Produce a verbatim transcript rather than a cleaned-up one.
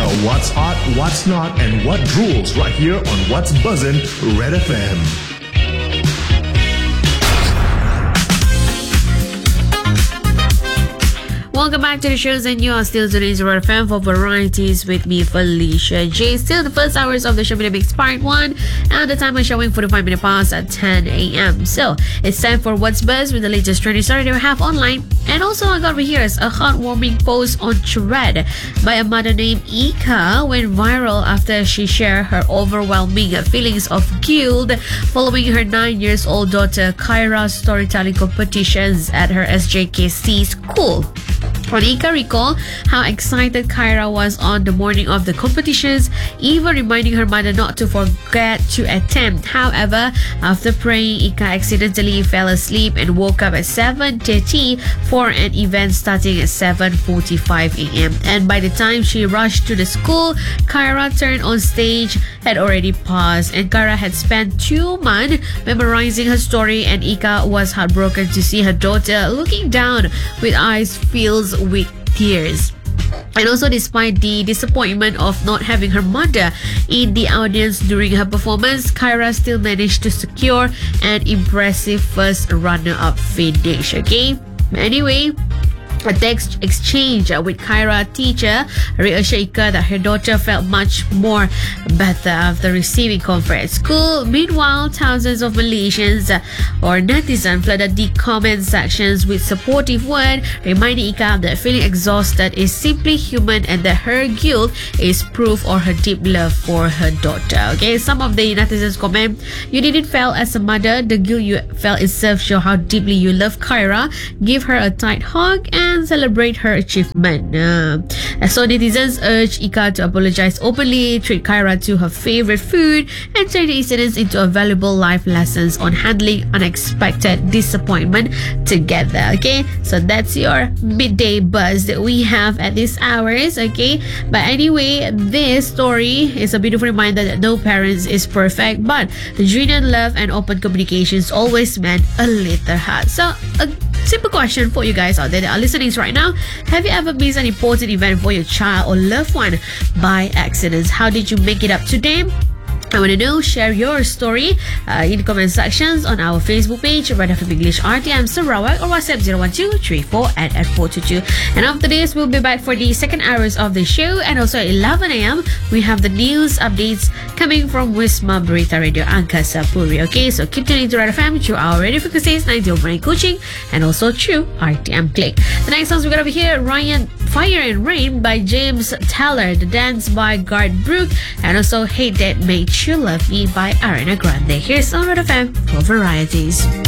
out what's hot, what's not, and what rules right here on What's Buzzin' Red F M. Welcome back to the shows, and you are still tuning to Red F M for varieties with me, Felicia J. Still the first hours of the show with Mix Part one, and the time is showing forty-five minutes past at ten a.m. So it's time for What's Buzz with the latest trending story that we have online. And also I got over here is a heartwarming post on Thread by a mother named Ika went viral after she shared her overwhelming feelings of guilt following her nine years old daughter Kyra's storytelling competitions at her S J K C school. Ika recalled how excited Kyra was on the morning of the competitions, even reminding her mother not to forget to attend. However, after praying, Ika accidentally fell asleep and woke up at seven thirty for an event starting at seven forty-five a.m. And by the time she rushed to the school, Kyra's turn on stage had already passed, and Kyra had spent two months memorizing her story, and Ika was heartbroken to see her daughter looking down with eyes filled with tears. And also, despite the disappointment of not having her mother in the audience during her performance, Kyra still managed to secure an impressive first runner-up finish. Okay, anyway, a text exchange with Kyra teacher reassured Ika that her daughter felt much more better after receiving comfort at school. Meanwhile, thousands of Malaysians or netizens flooded the comment sections with supportive words, reminding Ika that feeling exhausted is simply human and that her guilt is proof of her deep love for her daughter. Okay, some of the netizens comment, "You didn't fail as a mother. The guilt you felt itself show how deeply you love Kyra. Give her a tight hug and and celebrate her achievement." Uh, so netizens urge Ika to apologize openly, treat Kyra to her favorite food, and turn the incidents into a valuable life lessons on handling unexpected disappointment together. Okay, so that's your midday buzz that we have at these hours. Okay, but anyway, this story is a beautiful reminder that no parents is perfect, but genuine love and open communications always meant a little hard. So a simple question for you guys out there that are listening right now: have you ever missed an important event for your child or loved one by accident? How did you make it up to them? I want to know. Share your story uh, in the comment sections on our Facebook page, Red F M English R T M Sarawak, or WhatsApp zero one two three four eight eight four two two. And after this, we'll be back for the second hours of the show. And also at eleven a.m, we have the news updates coming from Wisma Berita Radio Angkasa Puri. Okay, so keep tuning to Red F M through our radio frequencies, ninety over nine Kuching, and also through R T M Click. The next songs we got over here, Ryan Fire and Rain by James Taylor, The Dance by Garth Brooks, and also Hate That Made You Love Me by Ariana Grande. Here's on Red F M for varieties.